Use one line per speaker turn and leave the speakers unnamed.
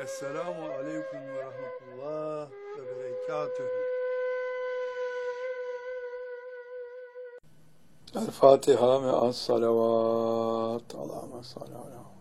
Esselamu aleyküm ve rahmetullah ve berekatühü. El Fatiha me'as salavat. Allahümme salli ala